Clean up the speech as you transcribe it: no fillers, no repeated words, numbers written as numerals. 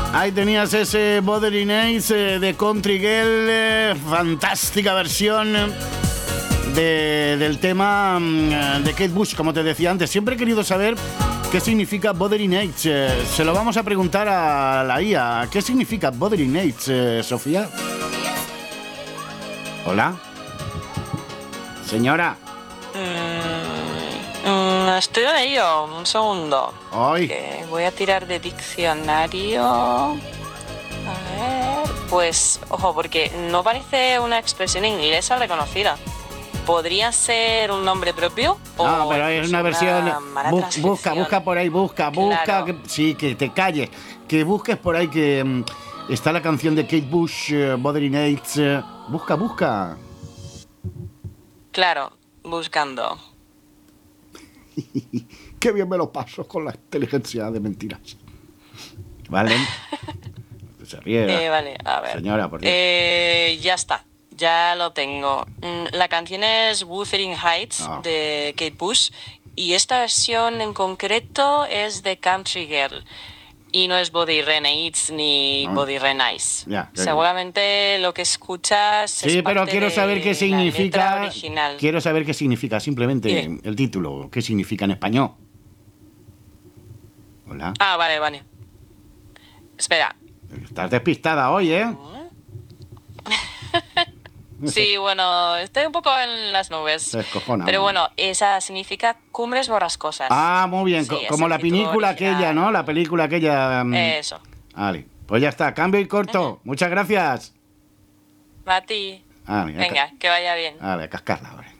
Ahí tenías ese Wuthering Heights de Country Girl, fantástica versión del tema de Kate Bush, como te decía antes. Siempre he querido saber qué significa Wuthering Heights. Se lo vamos a preguntar a la IA. ¿Qué significa Wuthering Heights, Sofía? Hola. Señora. Estoy en ello, un segundo. Ay. Que voy a tirar de diccionario. A ver. Pues, ojo, porque no parece una expresión inglesa reconocida. ¿Podría ser un nombre propio? No, pero es una versión. Busca por ahí, busca. Claro. Que te calles. Que busques por ahí que está la canción de Kate Bush, Wuthering Heights. Busca. Claro, buscando. Qué bien me lo paso con la inteligencia de mentiras. ¿Vale? Se ríe. Vale, a ver. Señora, por Dios. Ya está, ya lo tengo. La canción es Wuthering Heights de Kate Bush y esta versión en concreto es de Country Girl. Y no es Body Renaids ni Body Renais. Seguramente lo que escuchas sí, es pero quiero saber qué significa. Original. Quiero saber qué significa, simplemente el título. ¿Qué significa en español? Hola. Ah, vale. Espera. Estás despistada hoy, ¿eh? Sí, bueno, estoy un poco en las nubes. Se descojona. Pero bueno, esa significa Cumbres Borrascosas. Ah, muy bien, Sí, como la película aquella, ¿no? La película aquella. Eso. Vale, pues ya está, cambio y corto. Muchas gracias. A ti. Venga, que vaya bien. Vale, a cascarla ahora.